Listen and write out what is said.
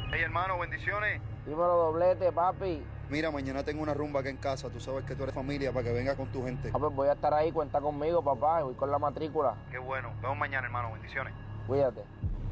Hey, hermano, bendiciones. Dímelo, doblete, papi. Mira, mañana tengo una rumba acá en casa. Tú sabes que tú eres familia para que vengas con tu gente. Ah, pues voy a estar ahí, cuenta conmigo, papá. Voy con la matrícula. Qué bueno. Vemos mañana, hermano. Bendiciones. Cuídate.